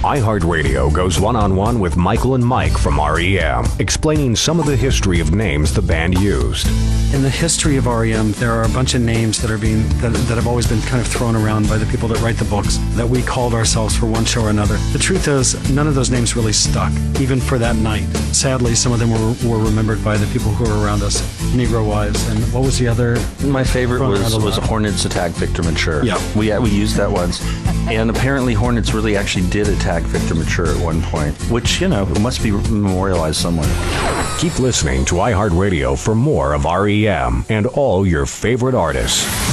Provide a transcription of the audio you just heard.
iHeartRadio goes one-on-one with Michael and Mike from REM, explaining some of the history of names the band used. In the history of REM, there are a bunch of names that have always been kind of thrown around by the people that write the books that we called ourselves for one show or another. The truth is, none of those names really stuck, even for that night. Sadly, some of them were remembered by the people who were around us, Negro Wives, and what was the other? My favorite was Hornets Attack Victor Mature. Yeah. We used that once. And apparently Hornets really actually did attack Victor Mature at one point, which, must be memorialized somewhere. Keep listening to iHeartRadio for more of REM and all your favorite artists.